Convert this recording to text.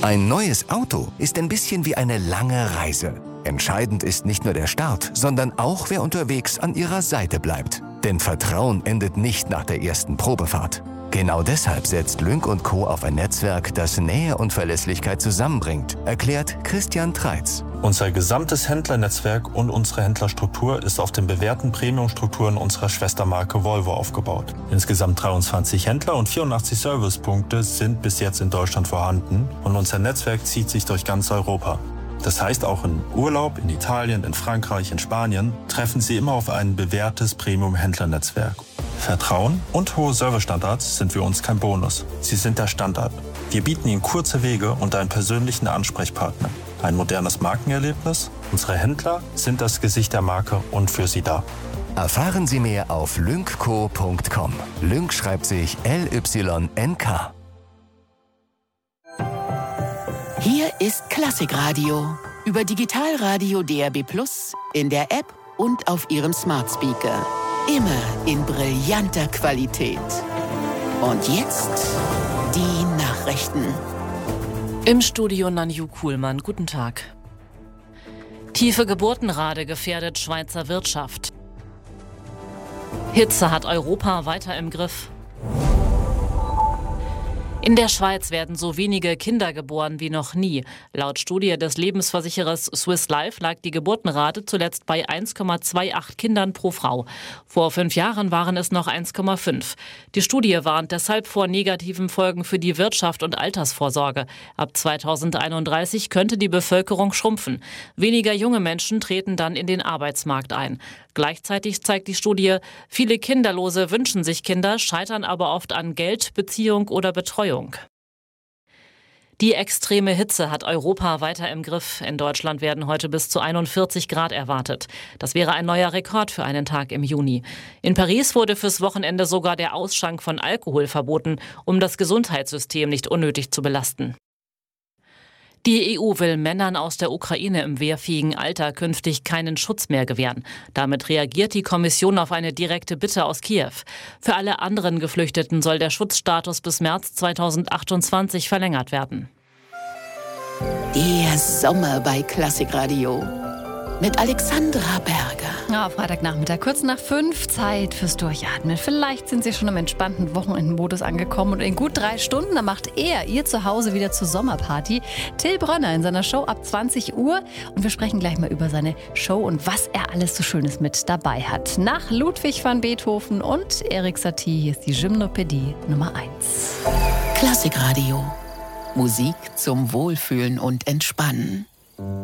Ein neues Auto ist ein bisschen wie eine lange Reise. Entscheidend ist nicht nur der Start, sondern auch, wer unterwegs an Ihrer Seite bleibt. Denn Vertrauen endet nicht nach der ersten Probefahrt. Genau deshalb setzt Lynk & Co. auf ein Netzwerk, das Nähe und Verlässlichkeit zusammenbringt, erklärt Christian Treitz. Unser gesamtes Händlernetzwerk und unsere Händlerstruktur ist auf den bewährten Premium-Strukturen unserer Schwestermarke Volvo aufgebaut. Insgesamt 23 Händler und 84 Servicepunkte sind bis jetzt in Deutschland vorhanden und unser Netzwerk zieht sich durch ganz Europa. Das heißt, auch im Urlaub, in Italien, in Frankreich, in Spanien treffen Sie immer auf ein bewährtes Premium-Händlernetzwerk. Vertrauen und hohe Servicestandards sind für uns kein Bonus. Sie sind der Standard. Wir bieten Ihnen kurze Wege und einen persönlichen Ansprechpartner. Ein modernes Markenerlebnis. Unsere Händler sind das Gesicht der Marke und für Sie da. Erfahren Sie mehr auf lynkco.com. Lynk schreibt sich L-Y-N-K. Hier ist Klassikradio. Über Digitalradio DAB+, in der App und auf Ihrem Smart Speaker. Immer in brillanter Qualität. Und jetzt die Nachrichten. Im Studio Nanju Kuhlmann. Guten Tag. Tiefe Geburtenrate gefährdet Schweizer Wirtschaft. Hitze hat Europa weiter im Griff. In der Schweiz werden so wenige Kinder geboren wie noch nie. Laut Studie des Lebensversicherers Swiss Life lag die Geburtenrate zuletzt bei 1,28 Kindern pro Frau. Vor 5 Jahren waren es noch 1,5. Die Studie warnt deshalb vor negativen Folgen für die Wirtschaft und Altersvorsorge. Ab 2031 könnte die Bevölkerung schrumpfen. Weniger junge Menschen treten dann in den Arbeitsmarkt ein. Gleichzeitig zeigt die Studie, viele Kinderlose wünschen sich Kinder, scheitern aber oft an Geld, Beziehung oder Betreuung. Die extreme Hitze hat Europa weiter im Griff. In Deutschland werden heute bis zu 41 Grad erwartet. Das wäre ein neuer Rekord für einen Tag im Juni. In Paris wurde fürs Wochenende sogar der Ausschank von Alkohol verboten, um das Gesundheitssystem nicht unnötig zu belasten. Die EU will Männern aus der Ukraine im wehrfähigen Alter künftig keinen Schutz mehr gewähren. Damit reagiert die Kommission auf eine direkte Bitte aus Kiew. Für alle anderen Geflüchteten soll der Schutzstatus bis März 2028 verlängert werden. Der Sommer bei Klassikradio mit Alexandra Berger. Ja, Freitagnachmittag, kurz nach 5, Zeit fürs Durchatmen. Vielleicht sind Sie schon im entspannten Wochenendmodus angekommen und in gut 3 Stunden, dann macht er Ihr Zuhause wieder zur Sommerparty. Till Brönner in seiner Show ab 20 Uhr. Und wir sprechen gleich mal über seine Show und was er alles so Schönes mit dabei hat. Nach Ludwig van Beethoven und Erik Satie, hier ist die Gymnopädie Nummer 1. Klassikradio. Musik zum Wohlfühlen und Entspannen.